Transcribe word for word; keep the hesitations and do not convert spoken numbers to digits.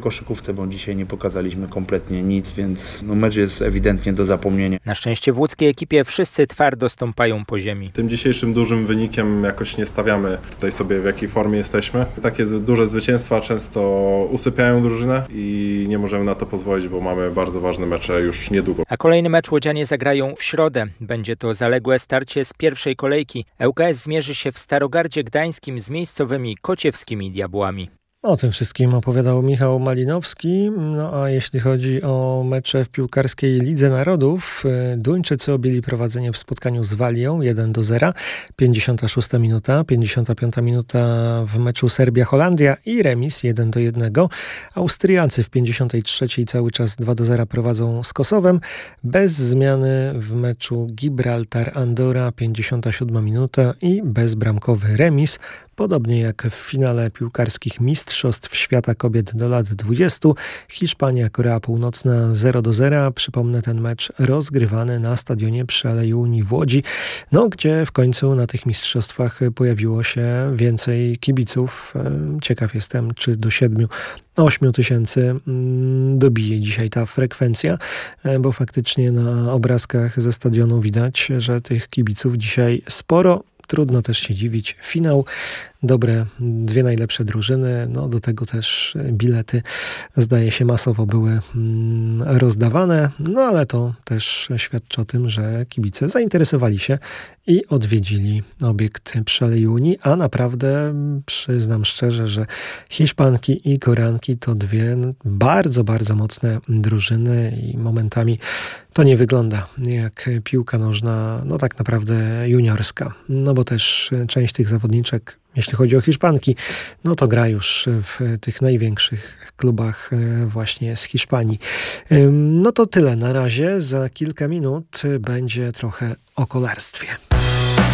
koszykówce, bo dzisiaj nie pokazaliśmy kompletnie nic, więc no mecz jest ewidentnie do zapomnienia. Na szczęście w łódzkiej ekipie wszyscy twardo stąpają po ziemi. Tym dzisiejszym dużym wynikiem jakoś nie stawiamy tutaj sobie, w jakiej formie jesteśmy. Takie duże zwycięstwa często usypiają drużynę i nie możemy na to pozwolić, bo mamy bardzo ważne mecze już niedługo. A kolejny mecz łodzianie zagrają w środę. Będzie to zaległe starcie z pierwszej kolejki. ŁKS zmierzy się w Starogardzie Gdańskim z miejscowymi kociewskimi Diabłami. O tym wszystkim opowiadał Michał Malinowski. No a jeśli chodzi o mecze w piłkarskiej Lidze Narodów, Duńczycy objęli prowadzenie w spotkaniu z Walią jeden do zera. pięćdziesiąta szósta minuta, pięćdziesiąta piąta minuta w meczu Serbia-Holandia i remis jeden do jednego. Austriacy w pięćdziesiątej trzeciej cały czas dwa do zera prowadzą z Kosowem. Bez zmiany w meczu Gibraltar-Andora pięćdziesiąta siódma minuta i bezbramkowy remis. Podobnie jak w finale piłkarskich Mistrzostw Świata Kobiet do lat dwudziestu. Hiszpania, Korea Północna zero do zera. Przypomnę, ten mecz rozgrywany na stadionie przy Alei Unii w Łodzi, no, gdzie w końcu na tych mistrzostwach pojawiło się więcej kibiców. Ciekaw jestem, czy do siedmiu, ośmiu tysięcy dobije dzisiaj ta frekwencja, bo faktycznie na obrazkach ze stadionu widać, że tych kibiców dzisiaj sporo. Trudno też się dziwić. Finał, dobre, dwie najlepsze drużyny. No do tego też bilety, zdaje się, masowo były rozdawane. No ale to też świadczy o tym, że kibice zainteresowali się i odwiedzili obiekt przy Alei Unii. A naprawdę przyznam szczerze, że Hiszpanki i Koreanki to dwie bardzo, bardzo mocne drużyny i momentami to nie wygląda jak piłka nożna, no tak naprawdę juniorska. No bo też część tych zawodniczek, jeśli chodzi o Hiszpanki, no to gra już w tych największych klubach właśnie z Hiszpanii. No to tyle na razie. Za kilka minut będzie trochę o kolarstwie.